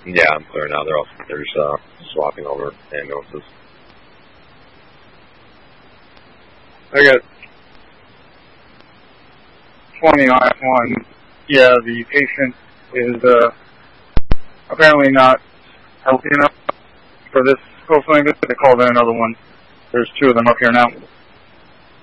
Yeah, I'm clear now. They're swapping over ambulances. I got 20 on F1. Yeah, the patient is apparently not healthy enough for this close language. They called in another one. There's 2 of them up here now.